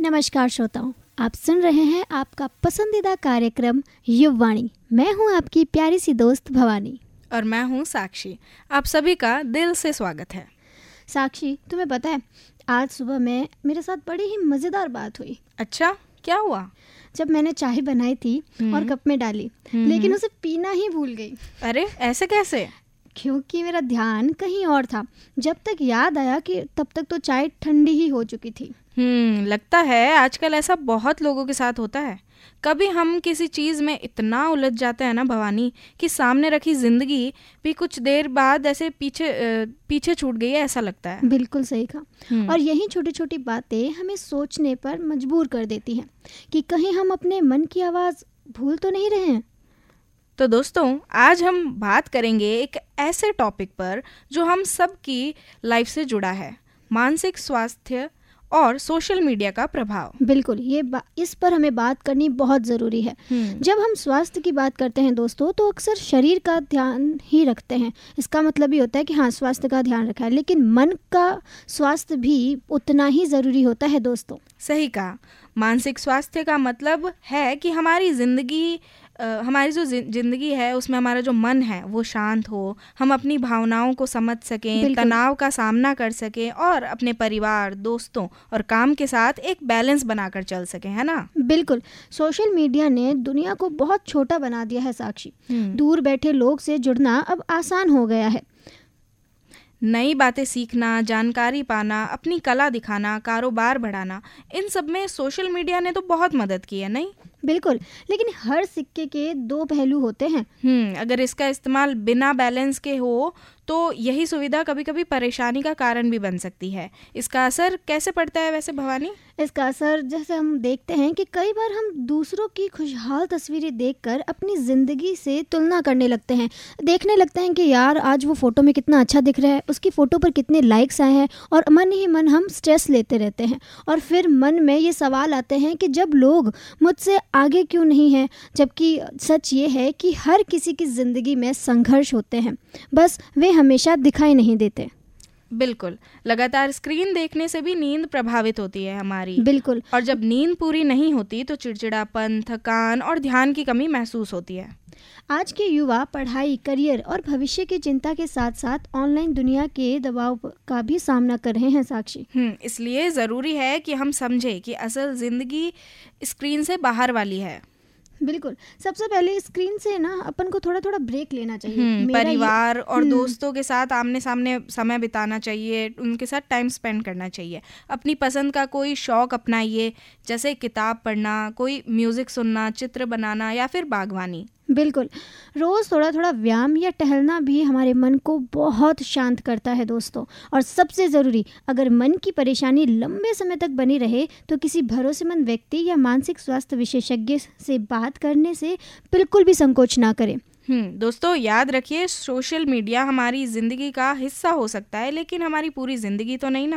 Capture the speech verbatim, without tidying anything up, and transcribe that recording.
नमस्कार श्रोताओं, आप सुन रहे हैं आपका पसंदीदा कार्यक्रम युववाणी। मैं हूं आपकी प्यारी सी दोस्त भवानी और मैं हूं साक्षी। आप सभी का दिल से स्वागत है। साक्षी, तुम्हें पता है आज सुबह में मेरे साथ बड़ी ही मज़ेदार बात हुई। अच्छा, क्या हुआ? जब मैंने चाय बनाई थी और कप में डाली, लेकिन उसे पीना ही भूल गई। अरे ऐसे कैसे? क्योंकि मेरा ध्यान कहीं और था। जब तक याद आया कि तब तक तो चाय ठंडी ही हो चुकी थी। हम्म लगता है आजकल ऐसा बहुत लोगों के साथ होता है। कभी हम किसी चीज़ में इतना उलझ जाते हैं ना भवानी, कि सामने रखी जिंदगी भी कुछ देर बाद ऐसे पीछे पीछे छूट गई है, ऐसा लगता है। बिल्कुल सही कहा। और यही छोटी छोटी बातें हमें सोचने पर मजबूर कर देती हैं कि कहीं हम अपने मन की आवाज़ भूल तो नहीं रहे हैं। तो दोस्तों, आज हम बात करेंगे एक ऐसे टॉपिक पर जो हम सब की लाइफ से जुड़ा है, मानसिक स्वास्थ्य और सोशल मीडिया का प्रभाव। बिल्कुल, ये इस पर हमें बात करनी बहुत ज़रूरी है। जब हम स्वास्थ्य की बात करते हैं दोस्तों, तो अक्सर शरीर का ध्यान ही रखते हैं। इसका मतलब ये होता है कि हाँ, स्वास्थ्य का ध्यान रखा है, लेकिन मन का स्वास्थ्य भी उतना ही ज़रूरी होता है दोस्तों। सही कहा। मानसिक स्वास्थ्य का मतलब है कि हमारी ज़िंदगी हमारी जो ज़िंदगी है उसमें हमारा जो मन है वो शांत हो, हम अपनी भावनाओं को समझ सकें, तनाव का सामना कर सकें और अपने परिवार, दोस्तों और काम के साथ एक बैलेंस बनाकर चल सकें, है ना? बिल्कुल। सोशल मीडिया ने दुनिया को बहुत छोटा बना दिया है साक्षी। दूर बैठे लोग से जुड़ना अब आसान हो गया है। नई बातें सीखना, जानकारी पाना, अपनी कला दिखाना, कारोबार बढ़ाना, इन सब में सोशल मीडिया ने तो बहुत मदद की है, नहीं? बिल्कुल, लेकिन हर सिक्के के दो पहलू होते हैं। हम्म अगर इसका इस्तेमाल बिना बैलेंस के हो तो यही सुविधा कभी कभी परेशानी का कारण भी बन सकती है। इसका असर कैसे पड़ता है वैसे भवानी? इसका असर जैसे हम देखते हैं कि कई बार हम दूसरों की खुशहाल तस्वीरें देखकर अपनी ज़िंदगी से तुलना करने लगते हैं। देखने लगते हैं कि यार आज वो फ़ोटो में कितना अच्छा दिख रहा है, उसकी फ़ोटो पर कितने लाइक्स आए हैं, और मन ही मन हम स्ट्रेस लेते रहते हैं। और फिर मन में ये सवाल आते हैं कि जब लोग मुझसे आगे क्यों नहीं हैं, जबकि सच ये है कि हर किसी की ज़िंदगी में संघर्ष होते हैं, बस वे हमेशा दिखाई नहीं देते। बिल्कुल। लगातार स्क्रीन देखने से भी नींद प्रभावित होती है हमारी। बिल्कुल। और जब नींद पूरी नहीं होती तो चिड़चिड़ापन, थकान और ध्यान की कमी महसूस होती है। आज के युवा पढ़ाई, करियर और भविष्य की चिंता के साथ साथ ऑनलाइन दुनिया के दबाव का भी सामना कर रहे हैं साक्षी। हम्म इसलिए ज़रूरी है कि हम समझें कि असल ज़िंदगी स्क्रीन से बाहर वाली है। बिल्कुल। सबसे पहले स्क्रीन से ना अपन को थोड़ा थोड़ा ब्रेक लेना चाहिए। परिवार और दोस्तों के साथ आमने सामने समय बिताना चाहिए, उनके साथ टाइम स्पेंड करना चाहिए। अपनी पसंद का कोई शौक अपनाइए, जैसे किताब पढ़ना, कोई म्यूज़िक सुनना, चित्र बनाना या फिर बागवानी। बिल्कुल। रोज़ थोड़ा थोड़ा व्यायाम या टहलना भी हमारे मन को बहुत शांत करता है दोस्तों। और सबसे ज़रूरी, अगर मन की परेशानी लंबे समय तक बनी रहे तो किसी भरोसेमंद व्यक्ति या मानसिक स्वास्थ्य विशेषज्ञ से बात करने से बिल्कुल भी संकोच ना करें। हम्म दोस्तों, याद रखिए, सोशल मीडिया हमारी ज़िंदगी का हिस्सा हो सकता है, लेकिन हमारी पूरी ज़िंदगी तो नहीं ना।